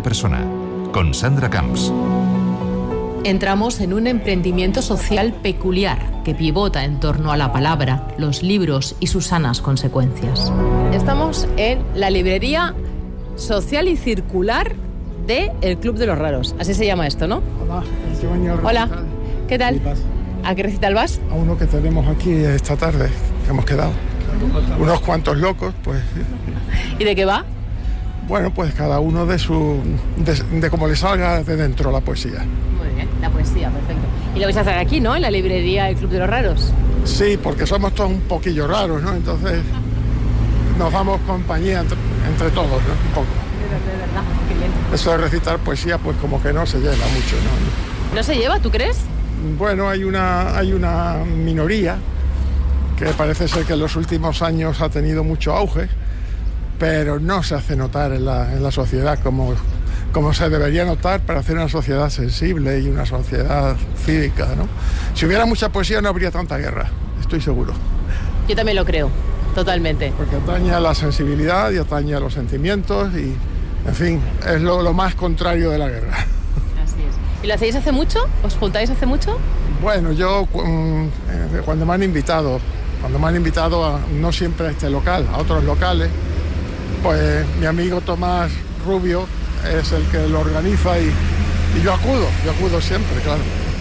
primera persona, con Sandra Camps. Entramos en un emprendimiento social peculiar que pivota en torno a la palabra, los libros y sus sanas consecuencias. Estamos en la librería social y circular de El Club de los Raros. Así se llama esto, ¿no? Hola, yo venía a recitar. Hola, ¿qué tal? ¿A qué recital vas? A uno que tenemos aquí esta tarde, que hemos quedado. Unos cuantos locos, pues. ¿Y de qué va? Bueno, pues cada uno de cómo le salga de dentro la poesía. Muy bien, la poesía, perfecto. Y lo vais a hacer aquí, ¿no? En la librería El Club de los Raros. Sí, porque somos todos un poquillo raros, ¿no? Entonces nos damos compañía entre todos, ¿no? Un poco. De verdad, qué bien. Eso de recitar poesía, pues como que no se lleva mucho, ¿no? ¿No se lleva, tú crees? Bueno, hay una minoría que parece ser que en los últimos años ha tenido mucho auge, pero no se hace notar en la sociedad como se debería notar para hacer una sociedad sensible y una sociedad cívica, ¿no? Si hubiera mucha poesía no habría tanta guerra, estoy seguro. Yo también lo creo, totalmente. Porque atañe a la sensibilidad y atañe a los sentimientos y, en fin, es lo más contrario de la guerra. Así es. ¿Y lo hacéis hace mucho? ¿Os juntáis hace mucho? Bueno, yo cuando me han invitado no siempre a este local, a otros locales, pues mi amigo Tomás Rubio es el que lo organiza y yo acudo siempre, claro.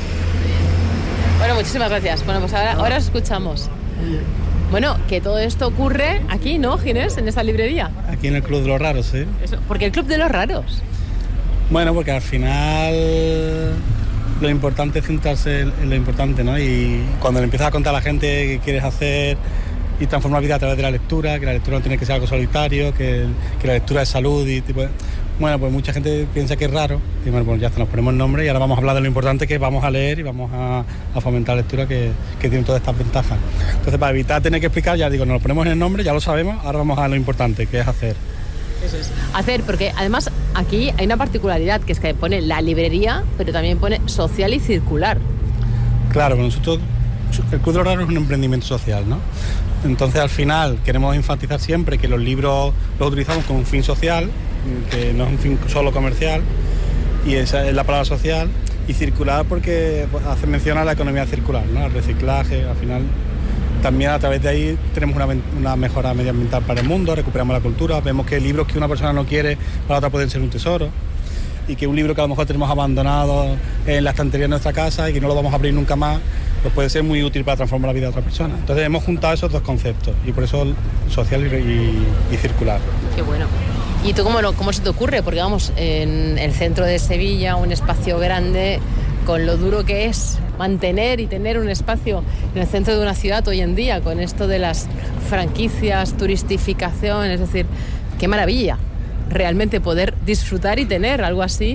Bueno, muchísimas gracias. Bueno, pues ahora os escuchamos. Bueno, que todo esto ocurre aquí, ¿no, Ginés? En esta librería. Aquí en el Club de los Raros, sí. ¿Por qué el Club de los Raros? Bueno, porque al final lo importante es centrarse en lo importante, ¿no? Y cuando le empiezas a contar a la gente qué quieres hacer y transformar la vida a través de la lectura, que la lectura no tiene que ser algo solitario, que la lectura es salud y tipo... Bueno, pues mucha gente piensa que es raro y bueno, pues ya está, nos ponemos el nombre y ahora vamos a hablar de lo importante que vamos a leer y vamos a fomentar la lectura que tiene todas estas ventajas. Entonces, para evitar tener que explicar, ya digo, nos lo ponemos en el nombre, ya lo sabemos, ahora vamos a lo importante, que es hacer. Eso es. Hacer, porque además aquí hay una particularidad, que es que pone la librería, pero también pone social y circular. Claro, pero nosotros, el Club de los Raros es un emprendimiento social, ¿no? Entonces, al final, queremos enfatizar siempre que los libros los utilizamos con un fin social, que no es un fin solo comercial, y esa es la palabra social, y circular porque hace mención a la economía circular, ¿no? Al reciclaje, al final. También a través de ahí tenemos una mejora medioambiental para el mundo, recuperamos la cultura, vemos que libros que una persona no quiere, para otra pueden ser un tesoro, y que un libro que a lo mejor tenemos abandonado en la estantería de nuestra casa y que no lo vamos a abrir nunca más, pues puede ser muy útil para transformar la vida de otra persona. Entonces hemos juntado esos dos conceptos, y por eso social y circular. Qué bueno. ¿Y tú cómo se te ocurre? Porque vamos, en el centro de Sevilla, un espacio grande, con lo duro que es mantener y tener un espacio en el centro de una ciudad hoy en día, con esto de las franquicias, turistificación, es decir, qué maravilla realmente poder disfrutar y tener algo así